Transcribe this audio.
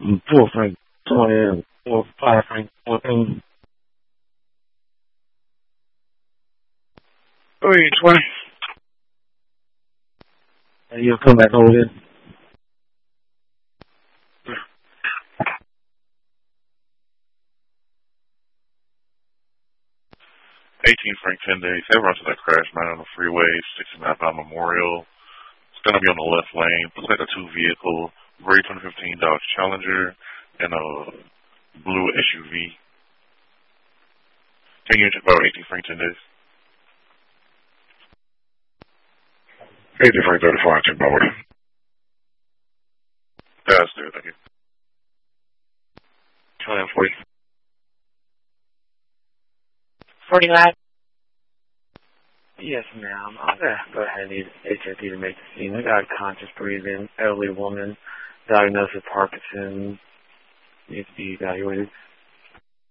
4 Frank 20 and 5 Frank 14. 320. And you'll come back over here. 18 Frank 10 days. Have run to that crash, man, on the freeway, 69 by Memorial. It's going to be on the left lane. Looks like a 2-vehicle, gray 2015 Dodge Challenger, and a blue SUV. Can you check about 18 Frank 10 days? 18 Frank 35, check about order. That's there, thank you. 20 and 40. 49. Yes, ma'am. I'm going to go ahead and need HSD to make the scene. I got conscious breathing, elderly woman, diagnosed with Parkinson's, needs to be evaluated.